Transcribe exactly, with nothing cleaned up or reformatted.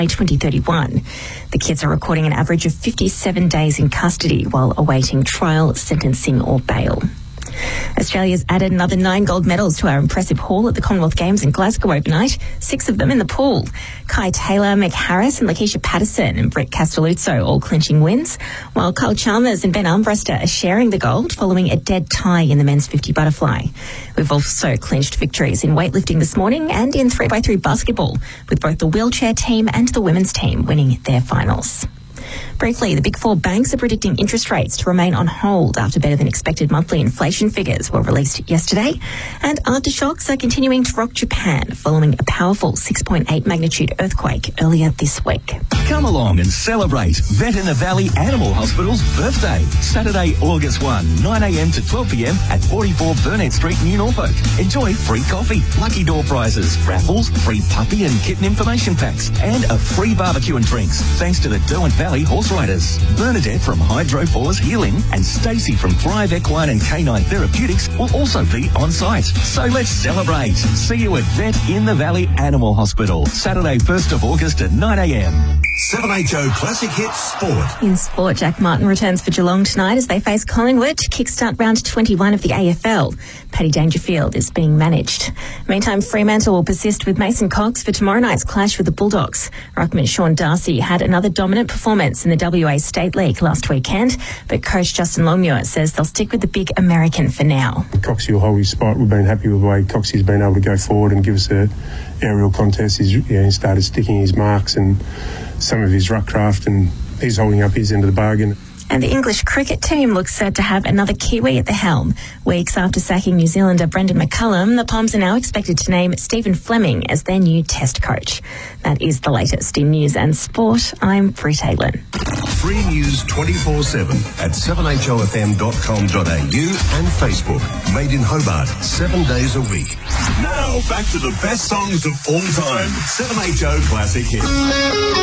twenty thirty-one. The kids are recording an average of fifty-seven days in custody while awaiting trial, sentencing or bail. Australia's added another nine gold medals to our impressive haul at the Commonwealth Games in Glasgow overnight, six of them in the pool. Kai Taylor, Meg Harris and Lakeisha Patterson and Brett Castelluzzo all clinching wins, while Kyle Chalmers and Ben Armbruster are sharing the gold following a dead tie in the men's fifty butterfly. We've also clinched victories in weightlifting this morning and in three by three basketball, with both the wheelchair team and the women's team winning their finals. Briefly, the Big Four banks are predicting interest rates to remain on hold after better than expected monthly inflation figures were released yesterday. And aftershocks are continuing to rock Japan following a powerful six point eight magnitude earthquake earlier this week. Come along and celebrate Vet in the Valley Animal Hospital's birthday. Saturday, August first, nine a m to twelve p m at forty-four Burnett Street, New Norfolk. Enjoy free coffee, lucky door prizes, raffles, free puppy and kitten information packs, and a free barbecue and drinks, thanks to the Derwent Valley Horse Riders. Bernadette from Hydropaws Healing and Stacey from Thrive Equine and Canine Therapeutics will also be on site. So let's celebrate. See you at Vet in the Valley Animal Hospital, Saturday, first of August at nine a m. seven H O Classic Hits Sport. In sport, Jack Martin returns for Geelong tonight as they face Collingwood to kickstart round twenty-one of the A F L. Paddy Dangerfield is being managed. Meantime, Fremantle will persist with Mason Cox for tomorrow night's clash with the Bulldogs. Ruckman Sean Darcy had another dominant performance in the W A State League last weekend, but coach Justin Longmuir says they'll stick with the big American for now. Coxie will hold his spot. We've been happy with the way Coxie's been able to go forward and give us a aerial contest. He's, you know, he started sticking his marks and some of his ruck craft, and he's holding up his end of the bargain. And the English cricket team looks set to have another Kiwi at the helm. Weeks after sacking New Zealander Brendan McCullum, the Poms are now expected to name Stephen Fleming as their new Test coach. That is the latest in news and sport. I'm Bri Taylor. Free news twenty-four seven at seven h o f m dot com dot a u and Facebook. Made in Hobart, seven days a week. Now, back to the best songs of all time. seven H O Classic Hits.